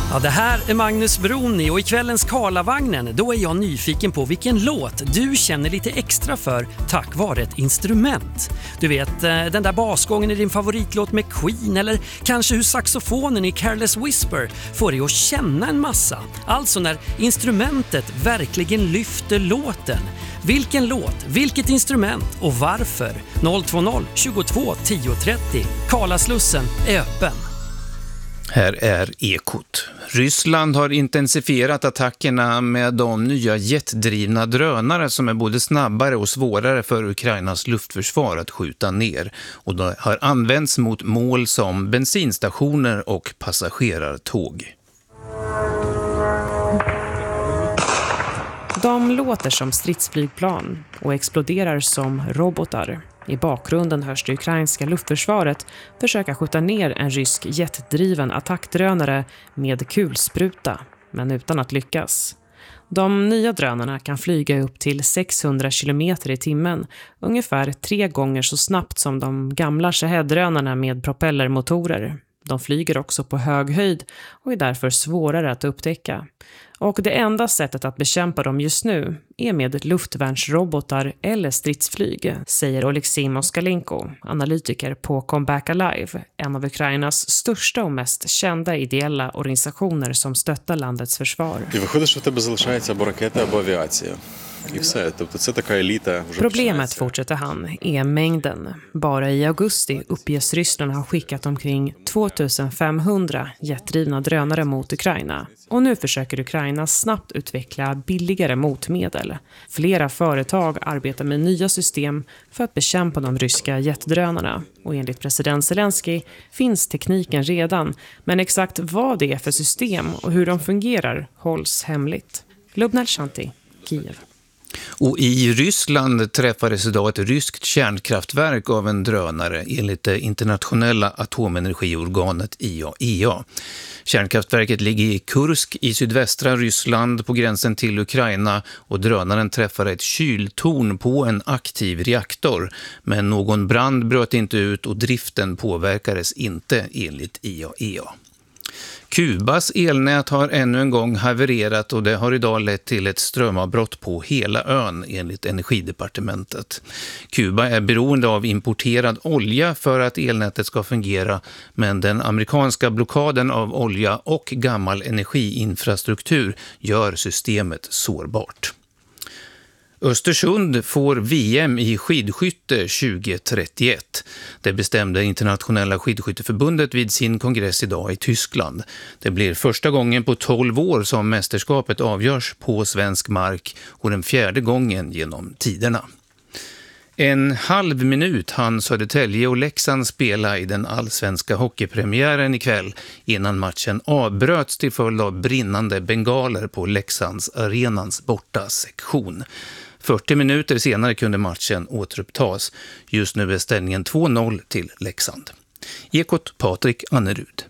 Ja, det här är Magnus Broni och i kvällens Karlavagnen då är jag nyfiken på vilken låt du känner lite extra för tack vare ett instrument. Du vet, den där basgången i din favoritlåt med Queen eller kanske hur saxofonen i Careless Whisper får dig att känna en massa. Alltså när instrumentet verkligen lyfter låten. Vilken låt, vilket instrument och varför? 020 22 10 30. Karlaslussen är öppen. Här är Ekot. Ryssland har intensifierat attackerna med de nya jetdrivna drönare som är både snabbare och svårare för Ukrainas luftförsvar att skjuta ner. Och de har använts mot mål som bensinstationer och passagerartåg. De låter som stridsflygplan och exploderar som robotar. I bakgrunden hörs det ukrainska luftförsvaret försöka skjuta ner en rysk jetdriven attackdrönare med kulspruta, men utan att lyckas. De nya drönarna kan flyga upp till 600 km i timmen, ungefär 3 gånger så snabbt som de gamla Shahed-drönarna med propellermotorer. De flyger också på hög höjd och är därför svårare att upptäcka. Och det enda sättet att bekämpa dem just nu är med luftvärnsrobotar eller stridsflyg, säger Oleksij Moskalenko, analytiker på Comeback Alive, en av Ukrainas största och mest kända ideella organisationer som stöttar landets försvar. Problemet, fortsätter han, är mängden. Bara i augusti uppges Ryssland ha skickat omkring 2500 jetdrivna drönare mot Ukraina. Och nu försöker Ukraina snabbt utveckla billigare motmedel. Flera företag arbetar med nya system för att bekämpa de ryska jetdrönarna. Och enligt president Zelensky finns tekniken redan, men exakt vad det är för system och hur de fungerar hålls hemligt. Lubna Shanti, Kiev. Och i Ryssland träffades idag ett ryskt kärnkraftverk av en drönare enligt det internationella atomenergiorganet IAEA. Kärnkraftverket ligger i Kursk i sydvästra Ryssland på gränsen till Ukraina och drönaren träffade ett kyltorn på en aktiv reaktor. Men någon brand bröt inte ut och driften påverkades inte enligt IAEA. Kubas elnät har ännu en gång havererat och det har idag lett till ett strömavbrott på hela ön enligt Energidepartementet. Kuba är beroende av importerad olja för att elnätet ska fungera, men den amerikanska blockaden av olja och gammal energiinfrastruktur gör systemet sårbart. Östersund får VM i skidskytte 2031. Det bestämde Internationella skidskytteförbundet vid sin kongress idag i Tyskland. Det blir första gången på 12 år som mästerskapet avgörs på svensk mark och den 4:e gången genom tiderna. En halv minut hann Södertälje och Leksand spela i den allsvenska hockeypremiären ikväll innan matchen avbröts till följd av brinnande bengaler på Leksands arenans bortasektion. 40 minuter senare kunde matchen återupptas. Just nu är ställningen 2-0 till Leksand. Ekot Patrik Annerud.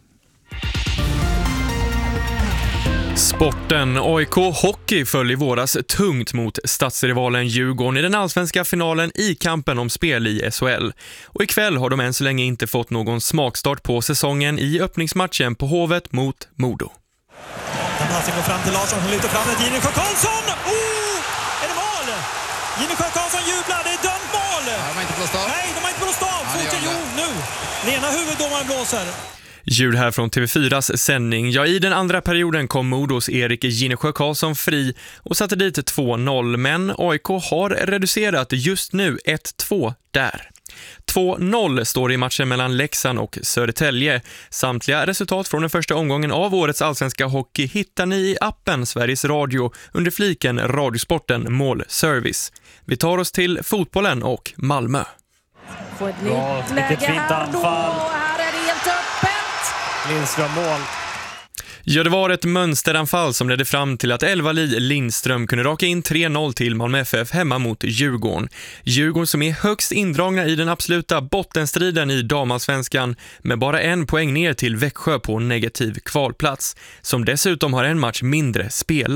Sporten. AIK Hockey föll i våras tungt mot stadsrivalen Djurgården i den allsvenska finalen i kampen om spel i SHL. Och ikväll har de än så länge inte fått någon smakstart på säsongen i öppningsmatchen på Hovet mot Modo. Den passning går fram till Larsson som lyfter fram till Jinny Karlsson. Är det mål? Jinny Karlsson jublar, det är dömt mål! Ja, de har inte blåst av. Nej, de har inte blåst av. Jo, nu. Lena huvuddomaren blåser. Ljud här från TV4s sändning. Ja, i den andra perioden kom Modos Erik Jinnesjö Karlsson fri och satte dit 2-0, men AIK har reducerat just nu 1-2 där. 2-0 står i matchen mellan Leksand och Södertälje. Samtliga resultat från den första omgången av årets allsvenska hockey hittar ni i appen Sveriges Radio under fliken Radiosporten målservice. Vi tar oss till fotbollen och Malmö. Få ett nytt läge här då. Här är det helt öppet. Lindström mål. Ja, det var ett mönsteranfall som ledde fram till att Elvali Lindström kunde raka in 3-0 till Malmö FF hemma mot Djurgården. Djurgården som är högst indragna i den absoluta bottenstriden i damallsvenskan med bara 1 poäng ner till Växjö på negativ kvalplats, som dessutom har en match mindre spelad.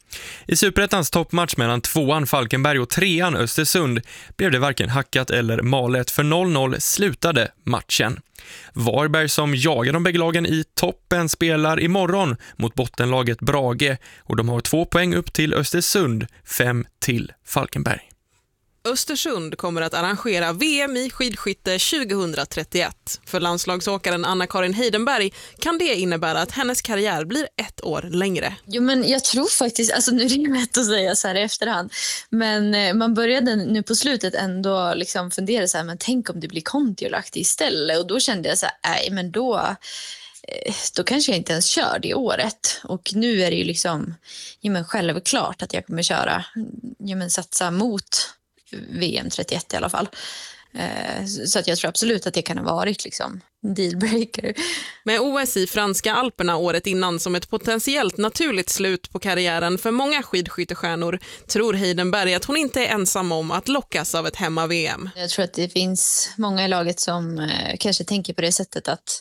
I Superettans toppmatch mellan 2an Falkenberg och 3an Östersund blev det varken hackat eller malet, för 0-0 slutade matchen. Varberg, som jagar de bägge lagen i toppen, spelar imorgon mot bottenlaget Brage och de har 2 poäng upp till Östersund, 5 till Falkenberg. Östersund kommer att arrangera VM i skidskytte 2031. För landslagsåkaren Anna-Karin Heidenberg kan det innebära att hennes karriär blir 1 år längre. Jo, men jag tror faktiskt, alltså nu är det lätt att säga så här i efterhand, men man började nu på slutet ändå liksom fundera så här, men tänk om det blir kontiolaktigt istället, och då kände jag så här, nej men då kanske jag inte ens kör det året. Och nu är det ju liksom självklart att jag kommer köra, satsa mot VM 31 i alla fall. Så att jag tror absolut att det kan ha varit liksom dealbreaker. Med OS i franska Alperna året innan som ett potentiellt naturligt slut på karriären för många skidskyttestjärnor tror Heidenberg att hon inte är ensam om att lockas av ett hemma-VM. Jag tror att det finns många i laget som kanske tänker på det sättet att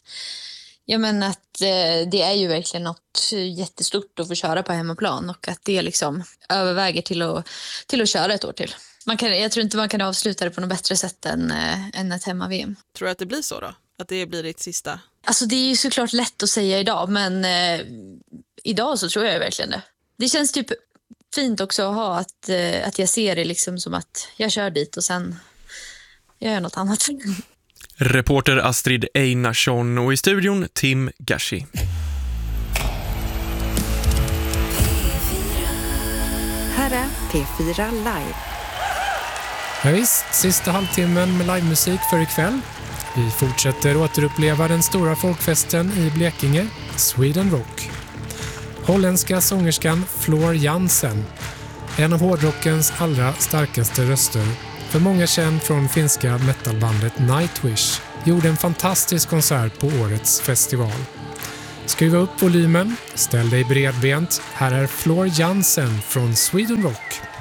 det är ju verkligen något jättestort att få köra på hemmaplan, och att det liksom överväger till att köra ett år till. Jag tror inte man kan avsluta det på något bättre sätt än ett hemma-VM. Tror du att det blir så då? Att det blir ditt sista? Alltså det är ju såklart lätt att säga idag, men idag så tror jag verkligen det. Det känns typ fint också att ha att jag ser det liksom som att jag kör dit och sen gör jag något annat. Reporter Astrid Einarsson och i studion Tim Gashi. Här är P4 Live. Ja, visst, sista halvtimmen med livemusik för ikväll. Vi fortsätter återuppleva den stora folkfesten i Blekinge, Sweden Rock. Holländska sångerskan Floor Jansen, en av hårdrockens allra starkaste röster, för många känd från finska metalbandet Nightwish, gjorde en fantastisk konsert på årets festival. Skruva upp volymen, ställ dig bredbent. Här är Floor Jansen från Sweden Rock.